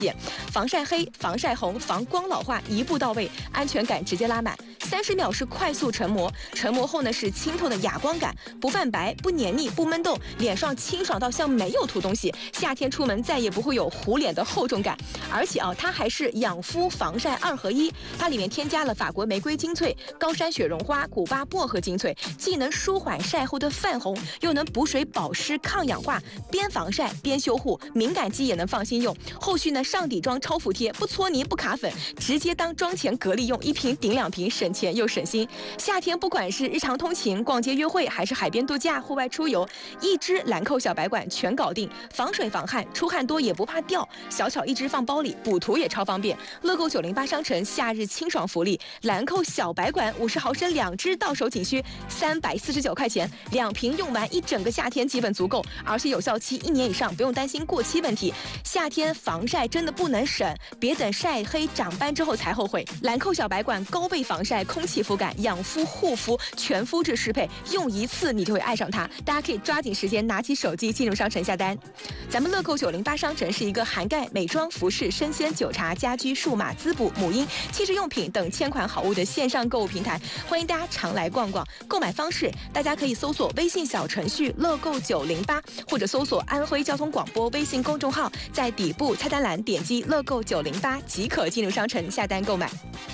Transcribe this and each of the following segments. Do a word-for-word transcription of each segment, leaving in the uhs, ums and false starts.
眼，防晒黑、防晒红、防光老化一步到位，安全感直接拉满。三十秒是快速成膜，成膜后呢是清透的哑光感，不泛白、不黏腻、不闷痘，脸上清爽到像没有涂东西。夏天出门再也不会有糊脸的厚重感。而且啊，它还是养肤防晒二合一，它里面添加了法国玫瑰精粹、高山雪绒花、古巴薄荷精粹，既能舒缓晒后的泛红，又能补水保湿抗氧化，边防晒边修护，敏感肌也能放心用。后续呢上底妆超服帖，不搓泥不卡粉，直接当妆前隔离用，一瓶顶两瓶，省钱又省心。夏天不管是日常通勤、逛街约会，还是海边度假、户外出游，一支兰蔻小白管全搞定，防水防汗，出汗多也不怕掉，小巧一支放包里，补涂也超方便。乐购九零八商城夏日清爽福利，兰蔻小白管五十毫升两支，到手仅需三百四十九块钱，两瓶用完一整个夏天基本足够，而且有效期一年以上，不用担心过期问题。夏天防晒真的不能省，别等晒黑长斑之后才后悔。兰蔻小白管高倍防晒、空气肤感、养肤护肤全肤质适配，用一次你就会爱上它。大家可以抓紧时间拿起手机进入商城下单。咱们乐购九零八商城是一个涵盖美妆、服饰、生鲜、酒茶、家居、数码、滋补、母婴、汽车用品等千款好物的线上购物平台，欢迎大家常来逛逛。购买方式，大家可以搜索微信小程序乐购九零八，或者搜索安徽交通广播微信公众号，在底部菜单栏点击乐购九零八即可进入商城下单购买。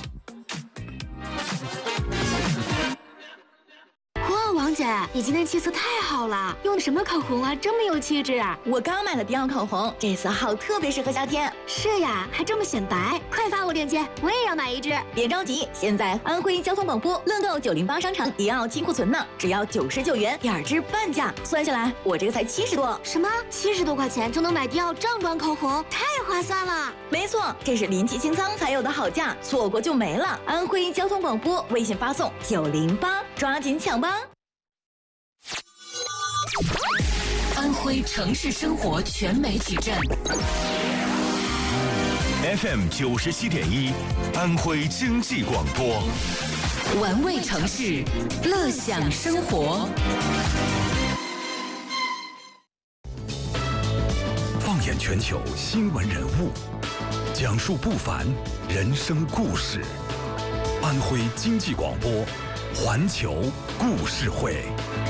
王姐，你今天气色太好了，用的什么口红啊？这么有气质啊！ 我刚买了迪奥口红，这色号特别适合夏天。 是呀，还这么显白，快发我链接，我也要买一支。 别着急，现在安徽交通广播乐购九零八商场迪奥清库存呢，只要九十九元，两支半价，算下来我这个才七十多。 什么？七十多块钱就能买迪奥正装口红，太划算了！ 没错，这是临期清仓才有的好价，错过就没了。安徽交通广播微信发送九零八，抓紧抢吧！ 安徽城市生活全媒体站 F M 九十七点一，安徽经济广播， 玩味城市，乐享生活。 放眼全球新闻人物，讲述不凡人生故事。安徽经济广播，环球故事会。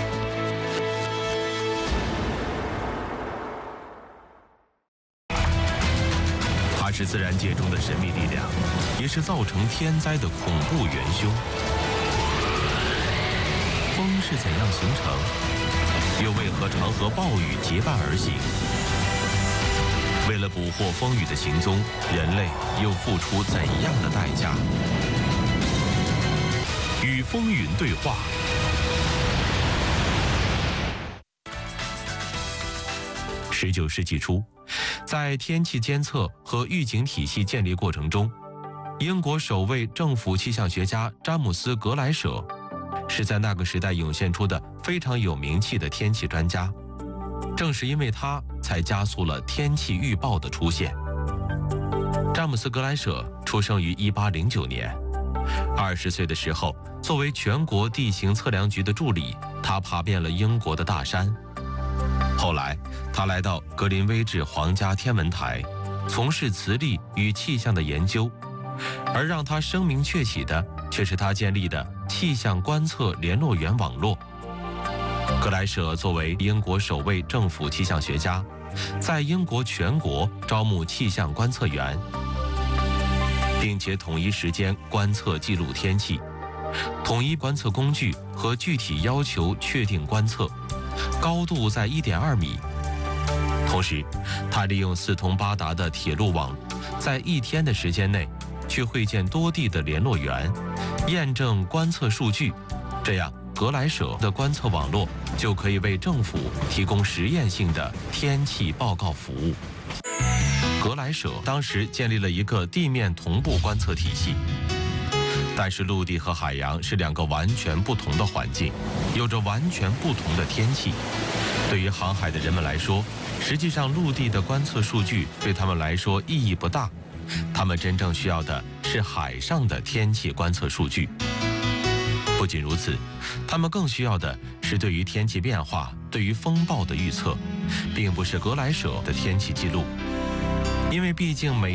它是自然界中的神秘力量，也是造成天灾的恐怖元凶。风是怎样形成？又为何常和暴雨结伴而行？为了捕获风雨的行踪，人类又付出怎样的代价？与风云对话。十九世纪初，在天气监测和预警体系建立过程中，英国首位政府气象学家詹姆斯·格莱舍是在那个时代涌现出的非常有名气的天气专家。正是因为他，才加速了天气预报的出现。詹姆斯·格莱舍出生于一八零九年，二十岁的时候，作为全国地形测量局的助理，他爬遍了英国的大山。后来，他来到格林威治皇家天文台，从事磁力与气象的研究。而让他声名鹊起的，却是他建立的气象观测联络员网络。格莱舍作为英国首位政府气象学家，在英国全国招募气象观测员，并且统一时间观测记录天气，统一观测工具和具体要求确定观测，高度在 一点二米。同时，他利用四通八达的铁路网，在一天的时间内去会见多地的联络员，验证观测数据，这样格莱舍的观测网络就可以为政府提供实验性的天气报告服务。格莱舍当时建立了一个地面同步观测体系，但是陆地和海洋是两个完全不同的环境，有着完全不同的天气。对于航海的人们来说，实际上陆地的观测数据对他们来说意义不大，他们真正需要的是海上的天气观测数据。不仅如此，他们更需要的是对于天气变化、对于风暴的预测，并不是格莱舍的天气记录，因为毕竟每